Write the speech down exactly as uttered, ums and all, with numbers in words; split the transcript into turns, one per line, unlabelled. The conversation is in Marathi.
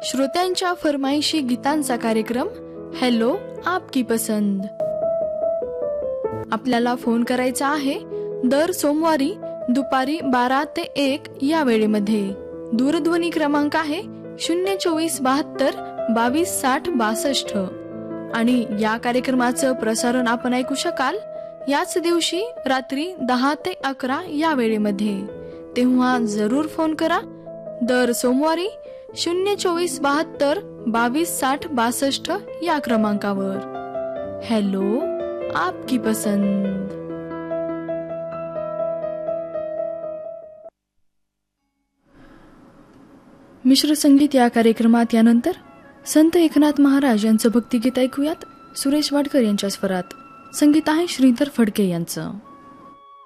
श्रोत्यांच्या फरमाईशी गीतांचा कार्यक्रम हॅलो आपकी पसंद. आपल्याला फोन करायचा आहे दर सोमवारी दुपारी बारा ते एक या वेळेमध्ये. दूरध्वनी क्रमांक आहे शून्य चोवीस बहात्तर बावीस साठ बासष्ट. आणि या कार्यक्रमाचं प्रसारण आपण ऐकू शकाल याच दिवशी रात्री दहा ते अकरा या वेळेमध्ये. तेव्हा जरूर फोन करा दर सोमवारी शून्य चोवीस बहात्तर बावीस साठ बासष्ट या क्रमांकावर. हॅलो आपकी पसंद. मिश्र संगीत या कार्यक्रमात यानंतर संत एकनाथ महाराज यांचं भक्तिगीत ऐकूयात. सुरेश वाडकर यांच्या स्वरात. संगीत आहे श्रीधर फडके यांचं.